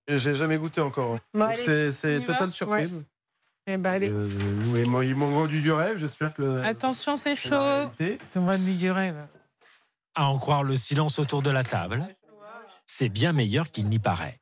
J'ai jamais goûté encore. Bon, Donc allez, c'est on y totale va. surprise. Ouais. Eh ben, allez. Oui, ils m'ont vendu du rêve, j'espère que... Attention, c'est c'est la chaud. réalité. T'aimerais de durer, là. À en croire le silence autour de la table, c'est bien meilleur qu'il n'y paraît.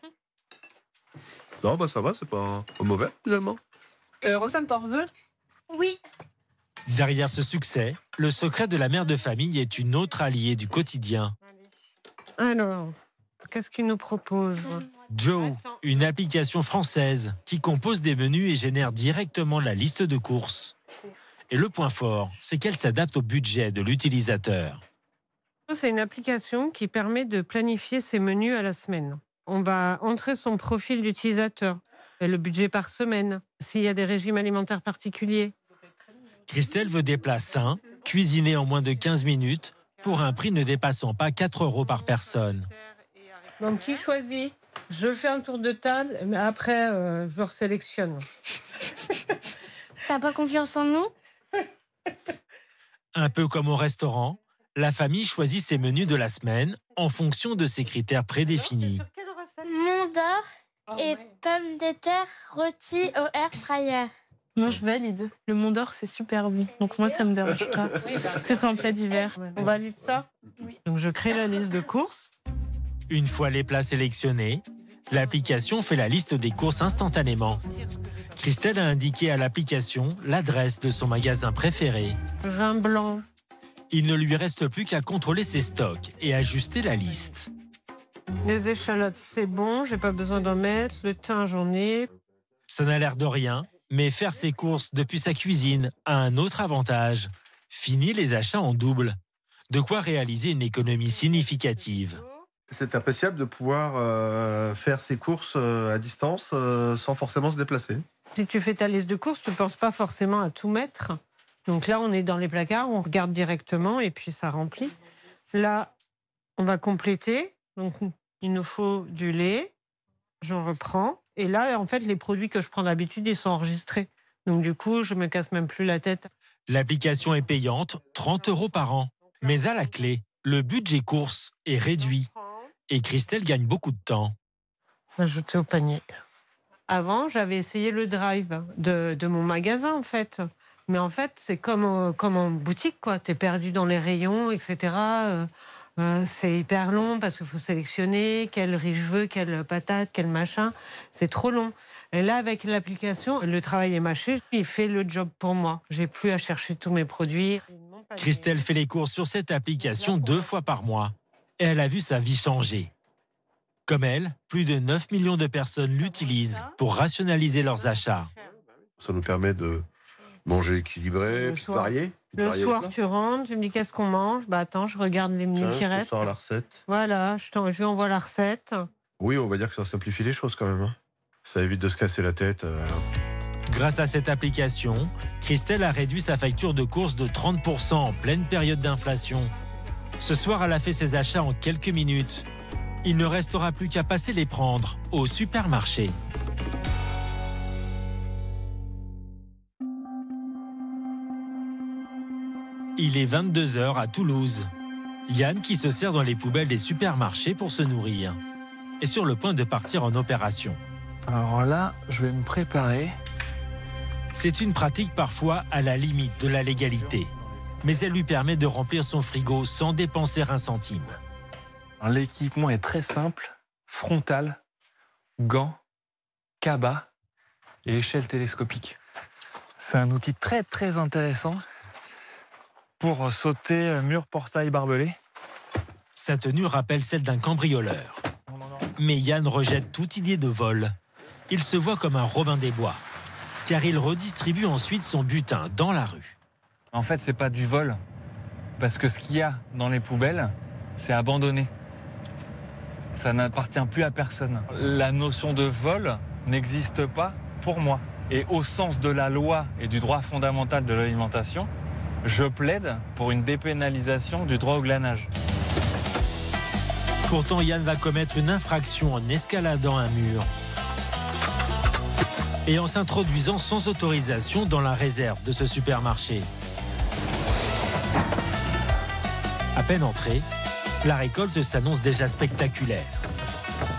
Non, bah ça va, c'est pas mauvais finalement. Roxane, t'en veux? Oui. Derrière ce succès, le secret de la mère de famille est une autre alliée du quotidien. Alors, qu'est-ce qu'il nous propose? Joe, une application française qui compose des menus et génère directement la liste de courses. Et le point fort, c'est qu'elle s'adapte au budget de l'utilisateur. C'est une application qui permet de planifier ses menus à la semaine. On va entrer son profil d'utilisateur, et le budget par semaine, s'il y a des régimes alimentaires particuliers. Christelle veut des plats sains, cuisinés en moins de 15 minutes, pour un prix ne dépassant pas 4 € par personne. Donc, qui choisit? Je fais un tour de table, mais après, je resélectionne. T'as pas confiance en nous? Un peu comme au restaurant, la famille choisit ses menus de la semaine en fonction de ses critères prédéfinis. Mont d'or et pommes de terre rôties au air fryer. Moi, je valide. Le Mont d'Or, c'est super bon. Donc moi, ça me dérange pas. C'est son plat d'hiver. On valide ça? Donc, je crée la liste de courses. Une fois les plats sélectionnés, l'application fait la liste des courses instantanément. Christelle a indiqué à l'application l'adresse de son magasin préféré. Vin blanc. Il ne lui reste plus qu'à contrôler ses stocks et ajuster la liste. Les échalotes, c'est bon, j'ai pas besoin d'en mettre. Le thym, j'en ai. Ça n'a l'air de rien, mais faire ses courses depuis sa cuisine a un autre avantage. Fini les achats en double. De quoi réaliser une économie significative. C'est appréciable de pouvoir faire ses courses à distance sans forcément se déplacer. Si tu fais ta liste de courses, tu ne penses pas forcément à tout mettre. Donc là, on est dans les placards, on regarde directement et puis ça remplit. Là, on va compléter. Donc, il nous faut du lait. J'en reprends. Et là, en fait, les produits que je prends d'habitude, ils sont enregistrés. Donc du coup, je me casse même plus la tête. L'application est payante, 30 € par an. Mais à la clé, le budget course est réduit. Et Christelle gagne beaucoup de temps. Ajouter au panier. Avant, j'avais essayé le drive de mon magasin, en fait. Mais en fait, c'est comme en boutique, quoi. T'es perdu dans les rayons, etc. C'est hyper long parce qu'il faut sélectionner quel riz je veux, quelle patate, quel machin. C'est trop long. Et là, avec l'application, le travail est mâché. Il fait le job pour moi. J'ai plus à chercher tous mes produits. Christelle fait les courses sur cette application 2 fois par mois. Et elle a vu sa vie changer. Comme elle, plus de 9 millions de personnes l'utilisent pour rationaliser leurs achats. Ça nous permet de manger équilibré, puis varié. Le soir, tu rentres, tu me dis qu'est-ce qu'on mange. Bah attends, je regarde les menus qui Tiens, je te restent. sors la recette. Voilà, je lui envoie la recette. Oui, on va dire que ça simplifie les choses quand même. Hein. Ça évite de se casser la tête. Grâce à cette application, Christelle a réduit sa facture de courses de 30% en pleine période d'inflation. Ce soir, elle a fait ses achats en quelques minutes. Il ne restera plus qu'à passer les prendre au supermarché. Il est 22 h à Toulouse. Yann, qui se sert dans les poubelles des supermarchés pour se nourrir, est sur le point de partir en opération. Alors là, je vais me préparer. C'est une pratique parfois à la limite de la légalité, mais elle lui permet de remplir son frigo sans dépenser un centime. L'équipement est très simple, frontal, gants, cabas et échelle télescopique. C'est un outil très très intéressant pour sauter mur, portail, barbelé. Sa tenue rappelle celle d'un cambrioleur. Mais Yann rejette toute idée de vol. Il se voit comme un Robin des Bois, car il redistribue ensuite son butin dans la rue. En fait, c'est pas du vol, parce que ce qu'il y a dans les poubelles, c'est abandonné. Ça n'appartient plus à personne. La notion de vol n'existe pas pour moi. Et au sens de la loi et du droit fondamental de l'alimentation, je plaide pour une dépénalisation du droit au glanage. Pourtant, Yann va commettre une infraction en escaladant un mur et en s'introduisant sans autorisation dans la réserve de ce supermarché. À peine entré, la récolte s'annonce déjà spectaculaire.